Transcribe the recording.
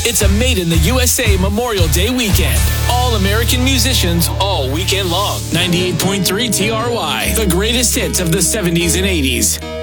It's a Made in the USA Memorial Day weekend. All American musicians all weekend long. 98.3 TRY, the greatest hits of the 70s and 80s.